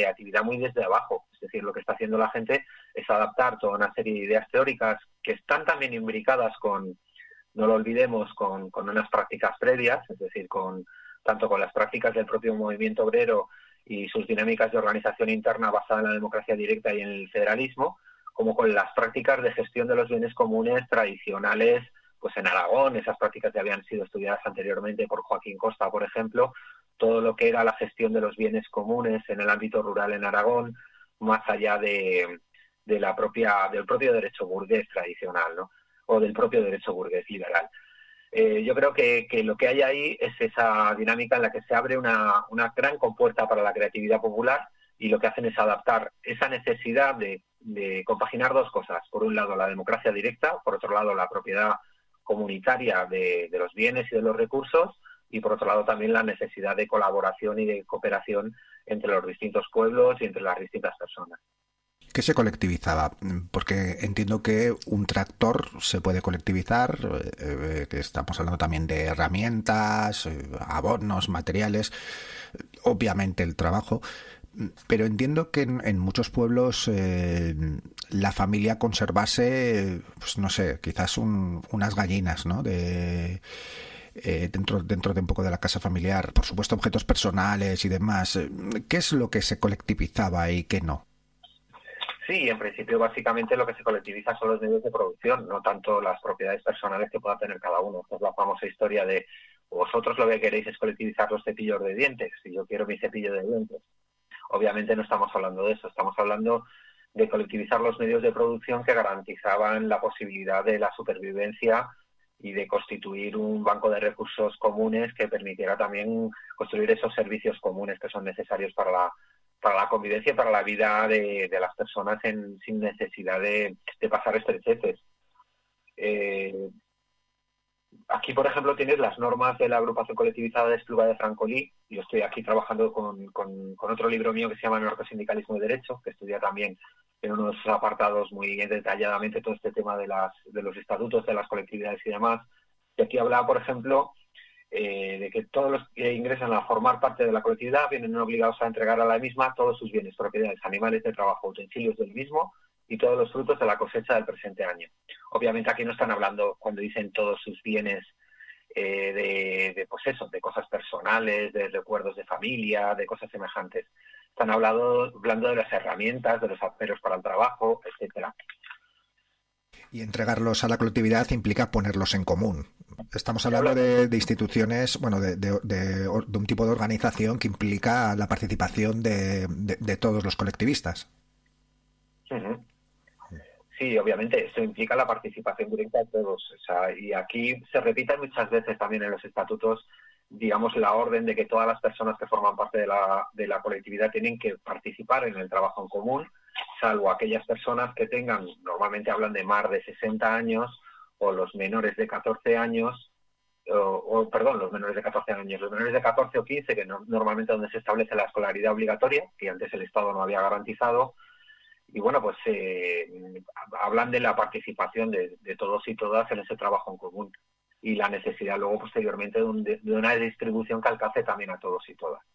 creatividad muy desde abajo. Es decir, lo que está haciendo la gente es adaptar toda una serie de ideas teóricas que están también imbricadas con, no lo olvidemos, con unas prácticas previas, es decir, tanto con las prácticas del propio movimiento obrero y sus dinámicas de organización interna basada en la democracia directa y en el federalismo, como con las prácticas de gestión de los bienes comunes tradicionales, pues en Aragón. Esas prácticas ya habían sido estudiadas anteriormente por Joaquín Costa, por ejemplo, todo lo que era la gestión de los bienes comunes en el ámbito rural en Aragón, más allá del propio derecho burgués tradicional, ¿no? O del propio derecho burgués liberal. Yo creo que lo que hay ahí es esa dinámica en la que se abre una gran compuerta para la creatividad popular, y lo que hacen es adaptar esa necesidad de compaginar dos cosas. Por un lado, la democracia directa, por otro lado, la propiedad comunitaria de los bienes y de los recursos, y por otro lado también la necesidad de colaboración y de cooperación entre los distintos pueblos y entre las distintas personas. ¿Qué se colectivizaba? Porque entiendo que un tractor se puede colectivizar, que estamos hablando también de herramientas, abonos, materiales, obviamente el trabajo, pero entiendo que en muchos pueblos la familia conservase, pues no sé, quizás unas gallinas, ¿no? Dentro de un poco de la casa familiar, por supuesto objetos personales y demás. ¿Qué es lo que se colectivizaba y qué no? Sí, en principio básicamente lo que se colectiviza son los medios de producción, no tanto las propiedades personales que pueda tener cada uno. Esta es la famosa historia de vosotros lo que queréis es colectivizar los cepillos de dientes, si yo quiero mi cepillo de dientes. Obviamente no estamos hablando de eso, estamos hablando de colectivizar los medios de producción que garantizaban la posibilidad de la supervivencia y de constituir un banco de recursos comunes que permitiera también construir esos servicios comunes que son necesarios para la convivencia y para la vida de las personas sin necesidad de pasar estrecheces. Aquí, por ejemplo, tienes las normas de la agrupación colectivizada de Espluga de Francolí. Yo estoy aquí trabajando con otro libro mío que se llama Anarcosindicalismo y Derecho, que estudia también en unos apartados muy detalladamente todo este tema de los estatutos de las colectividades y demás. Y aquí hablaba, por ejemplo, de que todos los que ingresan a formar parte de la colectividad vienen obligados a entregar a la misma todos sus bienes, propiedades, animales de trabajo, utensilios del mismo y todos los frutos de la cosecha del presente año. Obviamente aquí no están hablando, cuando dicen todos sus bienes, pues eso, de cosas personales, de recuerdos de familia, de cosas semejantes. Están hablando de las herramientas, de los aperos para el trabajo, etcétera. Y entregarlos a la colectividad implica ponerlos en común. Estamos hablando de instituciones, bueno, de un tipo de organización que implica la participación de todos los colectivistas. Uh-huh. Sí, obviamente, esto implica la participación directa de todos. O sea, y aquí se repite muchas veces también en los estatutos, digamos, la orden de que todas las personas que forman parte de la colectividad tienen que participar en el trabajo en común, salvo aquellas personas que tengan, normalmente hablan de más de 60 años, o los menores de 14 años, los menores de 14 años, los menores de 14 o 15, que normalmente donde se establece la escolaridad obligatoria, que antes el Estado no había garantizado. Y bueno, pues hablan de la participación de todos y todas en ese trabajo en común y la necesidad luego posteriormente de una distribución que alcance también a todos y todas.